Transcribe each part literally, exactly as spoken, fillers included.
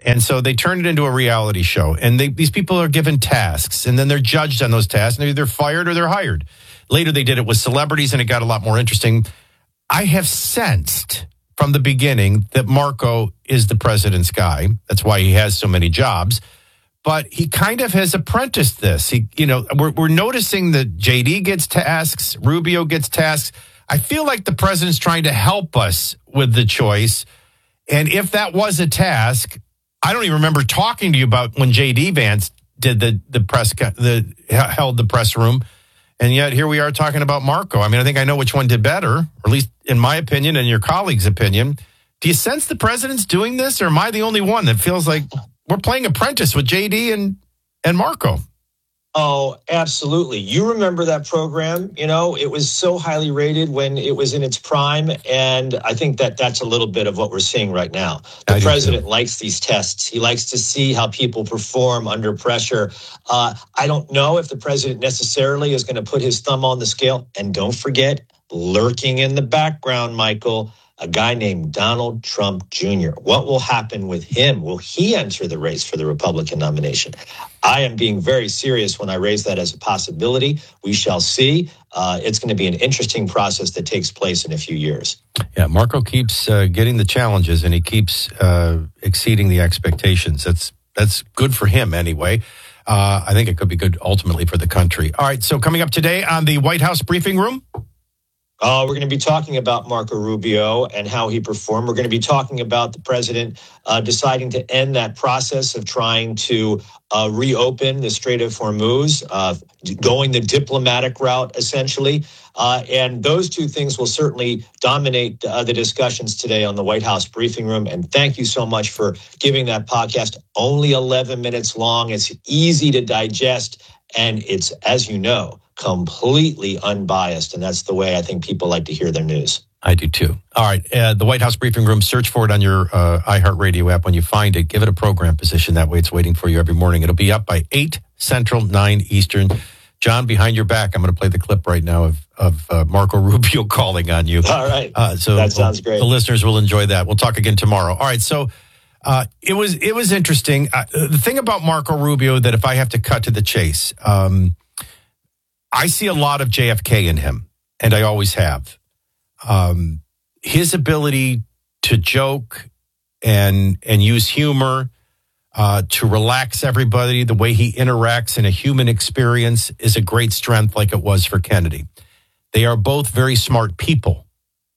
And so they turned it into a reality show. And they, these people are given tasks, and then they're judged on those tasks, and they're either fired or they're hired. Later, they did it with celebrities, and it got a lot more interesting. I have sensed from the beginning that Marco is the president's guy. That's why he has so many jobs. But he kind of has apprenticed this. He, you know, we're, we're noticing that J D gets tasks, Rubio gets tasks. I feel like the president's trying to help us with the choice. And if that was a task, I don't even remember talking to you about when J D Vance did the the press the held the press room, and yet here we are talking about Marco. I mean, I think I know which one did better, or at least in my opinion and your colleagues' opinion. Do you sense the president's doing this, or am I the only one that feels like we're playing apprentice with J D and and Marco? Oh, absolutely. You remember that program, you know, it was so highly rated when it was in its prime. And I think that that's a little bit of what we're seeing right now. The president likes these tests. He likes to see how people perform under pressure. Uh, I don't know if the president necessarily is going to put his thumb on the scale. And don't forget, lurking in the background, Michael, a guy named Donald Trump Junior What will happen with him? Will he enter the race for the Republican nomination? I am being very serious when I raise that as a possibility. We shall see. Uh, it's going to be an interesting process that takes place in a few years. Yeah, Marco keeps uh, getting the challenges, and he keeps uh, exceeding the expectations. That's that's good for him anyway. Uh, I think it could be good ultimately for the country. All right, so coming up today on the White House briefing room. Uh, we're going to be talking about Marco Rubio and how he performed. We're going to be talking about the president uh, deciding to end that process of trying to uh, reopen the Strait of Hormuz, uh, going the diplomatic route, essentially. Uh, and those two things will certainly dominate uh, the discussions today on the White House briefing room. And thank you so much for giving that podcast only eleven minutes long. It's easy to digest, and it's, as you know, completely unbiased. And that's the way I think people like to hear their news. I do too. All right. Uh, the White House briefing room, search for it on your uh, iHeartRadio app. When you find it, give it a program position. That way it's waiting for you every morning. It'll be up by eight Central, nine Eastern. John, behind your back, I'm going to play the clip right now of, of uh, Marco Rubio calling on you. All right. Uh, so that sounds great. The listeners will enjoy that. We'll talk again tomorrow. All right. So uh, it was it was interesting. Uh, the thing about Marco Rubio that if I have to cut to the chase, um, I see a lot of J F K in him, and I always have. Um, his ability to joke and and use humor, uh, to relax everybody, the way he interacts in a human experience is a great strength like it was for Kennedy. They are both very smart people.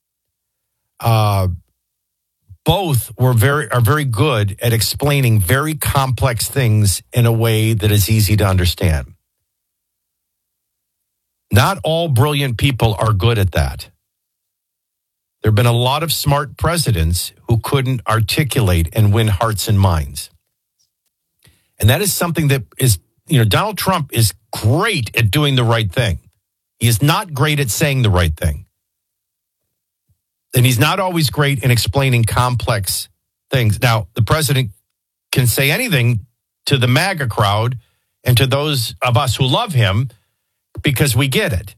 Uh, both were very are very good at explaining very complex things in a way that is easy to understand. Not all brilliant people are good at that. There have been a lot of smart presidents who couldn't articulate and win hearts and minds. And that is something that is, you know, Donald Trump is great at doing the right thing. He is not great at saying the right thing. And he's not always great in explaining complex things. Now, the president can say anything to the MAGA crowd and to those of us who love him, because we get it.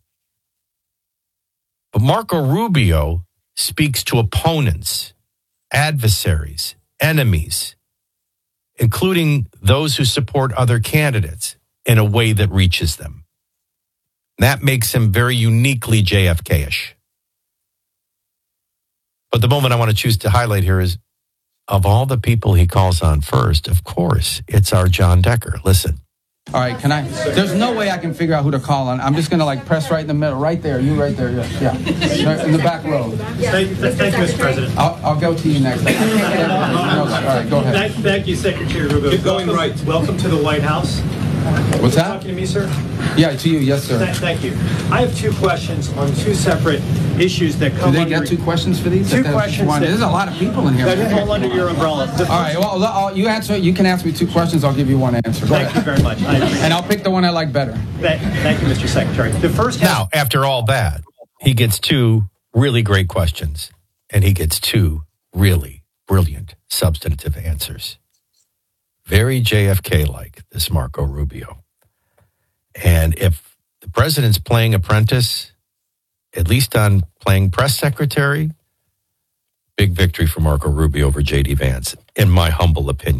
But Marco Rubio speaks to opponents, adversaries, enemies, including those who support other candidates, in a way that reaches them. That makes him very uniquely J F K-ish. But the moment I want to choose to highlight here is, of all the people he calls on first, of course, it's our John Decker. Listen. All right, can I? There's no way I can figure out who to call on. I'm just going to like press right in the middle, right there. You right there, yeah. yeah. In the back row. Thank, thank you, Mister President. I'll, I'll go to you next. All right, go ahead. Thank, thank you, Secretary Rubio. Keep going welcome, right. Welcome to the White House. What's that? Talking to me, sir? Yeah, to you, yes, sir. Th- thank you. I have two questions on two separate issues that come Do they under... get two questions for these? Two that, questions that, that... There's a lot of people in here. That fall under your umbrella. The All right, well, I'll, you answer. You can ask me two questions. I'll give you one answer. Go thank ahead. you very much. I and I'll pick the one I like better. Thank, thank you, Mister Secretary. The first... Now, after all that, he gets two really great questions, and he gets two really brilliant, substantive answers. Very J F K-like, this Marco Rubio. And if the president's playing apprentice, at least on playing press secretary, big victory for Marco Rubio over J D Vance, in my humble opinion.